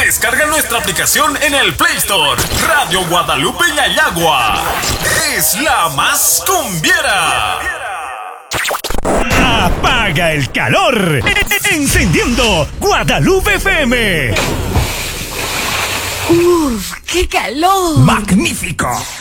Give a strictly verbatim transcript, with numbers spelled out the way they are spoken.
Descarga nuestra aplicación en el Play Store. Radio Guadalupe Yayagua es la más cumbiera. Apaga el calor, encendiendo Guadalupe F M. ¡Uf, qué calor! ¡Magnífico!